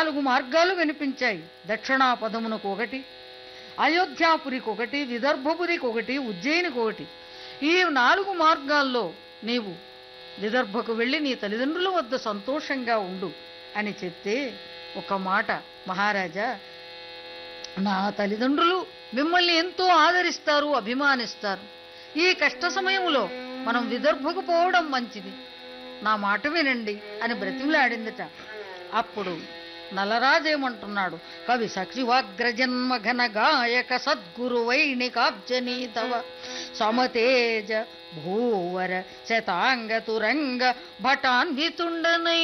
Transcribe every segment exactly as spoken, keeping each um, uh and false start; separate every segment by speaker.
Speaker 1: నాలుగు మార్గాలు వినిపించాయి. దక్షిణాపదమునకు ఒకటి, అయోధ్యాపురికి ఒకటి, విదర్భపురికి ఒకటి, ఉజ్జయినికి ఒకటి. ఈ నాలుగు మార్గాల్లో నీవు విదర్భకు వెళ్ళి నీ తల్లిదండ్రుల వద్ద సంతోషంగా ఉండు అని చెప్తే, ఒక మాట, మహారాజా, నా తల్లిదండ్రులు మిమ్మల్ని ఎంతో ఆదరిస్తారు, అభిమానిస్తారు. ఈ కష్ట సమయంలో మనం విదర్భకు పోవడం మంచిది, నా మాట వినండి అని బ్రతిమలాడిందట. అప్పుడు నలరాజేమంటున్నాడు, కవి సఖివాగ్రజన్మ ఘన గాయక సద్గురు వైణికాబ్జనీతవ సమతేజ భూవర శతాంగ తురంగ భటాన్వితుండనై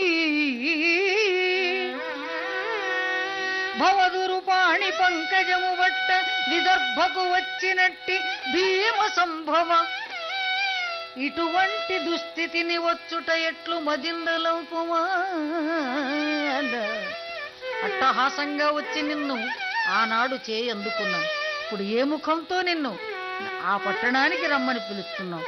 Speaker 1: భవదురు పాణి పంకజము బట్ట విదర్భకు వచ్చినట్టి భీమ సంభవ ఇటువంటి దుస్థితిని వచ్చుట ఎట్లు మదిందలోపమా. అట్టహాసంగా వచ్చి నిన్ను ఆనాడు చేయి అందుకున్నాం, ఇప్పుడు ఏ ముఖంతో నిన్ను ఆ పట్టణానికి రమ్మని పిలుస్తున్నాం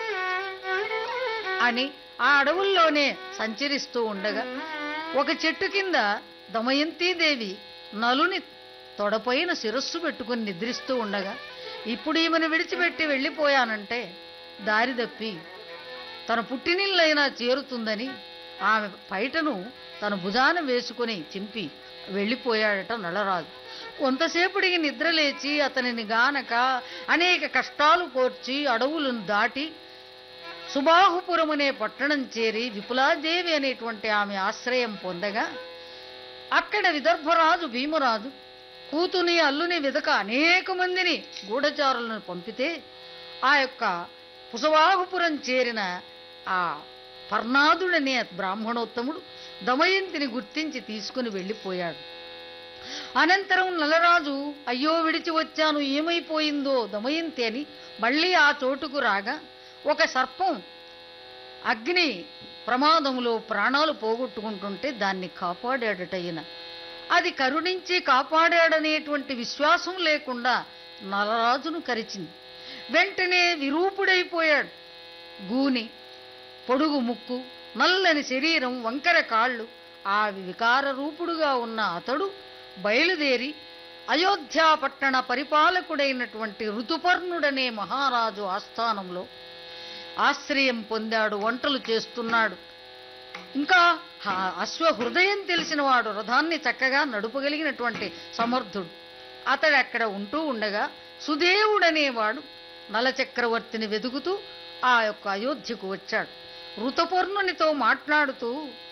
Speaker 1: అని ఆ అడవుల్లోనే సంచరిస్తూ ఉండగా ఒక చెట్టు కింద దమయంతీదేవి నలుని తొడపైన శిరస్సు పెట్టుకుని నిద్రిస్తూ ఉండగా, ఇప్పుడు ఈమెను విడిచిపెట్టి వెళ్ళిపోయానంటే దారి తప్పి తన పుట్టినిల్లైనా చేరుతుందని ఆమె పైటను తన భుజాన వేసుకుని చింపి వెళ్ళిపోయాడట నలరాజు. కొంతసేపటికి నిద్రలేచి అతనిని గానక అనేక కష్టాలు కోర్చి అడవులను దాటి సుబాహుపురం అనే పట్టణం చేరి విపులాదేవి అనేటువంటి ఆమె ఆశ్రయం పొందగా, అక్కడ విదర్భరాజు భీమరాజు కూతుని అల్లుని వెదక అనేక మందిని గూఢచారులను పంపితే, ఆ యొక్క పుసవాహుపురం చేరిన ఆ పర్ణాదుడనే బ్రాహ్మణోత్తముడు దమయంతిని గుర్తించి తీసుకుని వెళ్ళిపోయాడు. అనంతరం నలరాజు అయ్యో విడిచి వచ్చాను, ఏమైపోయిందో దమయంతి అని మళ్ళీ ఆ చోటుకు రాగా, ఒక సర్పం అగ్ని ప్రమాదములో ప్రాణాలు పోగొట్టుకుంటుంటే దాన్ని కాపాడాడట ఈయన. అది కరుణించి కాపాడాడనేటువంటి విశ్వాసం లేకుండా నలరాజును కరిచింది. వెంటనే విరూపుడైపోయాడు. గూని, పొడుగు ముక్కు, నల్లని శరీరం, వంకర కాళ్ళు, ఆ వికార రూపుడుగా ఉన్న అతడు బయలుదేరి అయోధ్యాపట్టణ పరిపాలకుడైనటువంటి ఋతుపర్ణుడనే మహారాజు ఆస్థానంలో ఆశ్రయం పొందాడు. వంటలు చేస్తున్నాడు. ఇంకా అశ్వహృదయం తెలిసినవాడు, రథాన్ని చక్కగా నడుపగలిగినటువంటి సమర్థుడు. అతడు అక్కడ ఉంటూ ఉండగా సుదేవుడనేవాడు నలచక్రవర్తిని వెతుకుతూ ఆ యొక్క అయోధ్యకు వచ్చాడు. ఋతుపర్ణునితో మాట్లాడుతూ,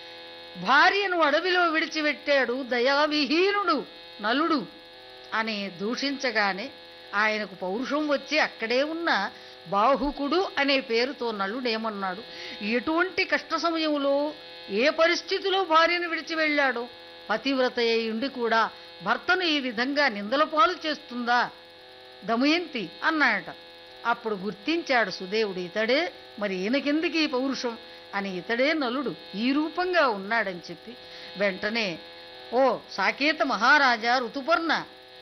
Speaker 1: భార్యను అడవిలో విడిచిపెట్టాడు దయావిహీనుడు నలుడు అని దూషించగానే ఆయనకు పౌరుషం వచ్చి అక్కడే ఉన్న బాహుకుడు అనే పేరుతో నలుడేమన్నాడు, ఎటువంటి కష్ట సమయంలో ఏ పరిస్థితిలో భార్యను విడిచి వెళ్ళాడో, పతివ్రత అయ్యుండి కూడా భర్తను ఈ విధంగా నిందల పాలు చేస్తుందా దమయంతి అన్నాడట. అప్పుడు గుర్తించాడు సుదేవుడు, ఇతడే మరి ఈయనకెందుకు ఈ పౌరుషం అని, ఇతడే నలుడు ఈ రూపంగా ఉన్నాడని చెప్పి వెంటనే, ఓ సాకేత మహారాజా ఋతుపర్ణ,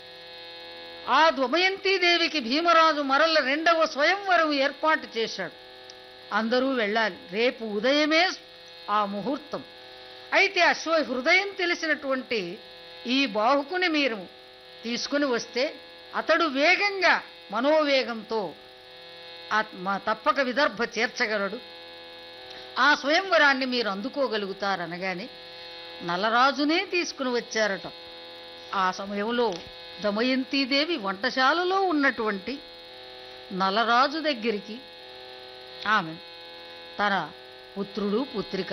Speaker 1: ఆ దమయంతీదేవికి భీమరాజు మరల రెండవ స్వయంవరం ఏర్పాటు చేశాడు. అందరూ వెళ్ళాలి, రేపు ఉదయమే ఆ ముహూర్తం. అయితే అశ్వ హృదయం తెలిసినటువంటి ఈ బాహుకుని మీరు తీసుకుని వస్తే అతడు వేగంగా మనోవేగంతో తప్పక విదర్భ చేర్చగలడు, ఆ స్వయంవరాన్ని మీరు అందుకోగలుగుతారనగానే నలరాజునే తీసుకుని వచ్చారట. ఆ సమయంలో దమయంతీదేవి వంటశాలలో ఉన్నటువంటి నలరాజు దగ్గరికి ఆమె తన పుత్రుడు పుత్రిక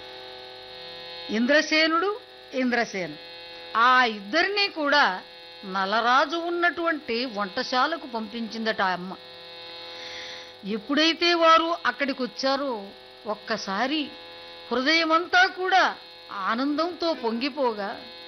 Speaker 1: ఇంద్రసేనుడు ఇంద్రసేను ఆ ఇద్దరినీ కూడా నలరాజు ఉన్నటువంటి వంటశాలకు పంపించిందట ఆ అమ్మ. ఎప్పుడైతే వారు అక్కడికి వచ్చారో ఒక్కసారి హృదయమంతా కూడా ఆనందంతో పొంగిపోగా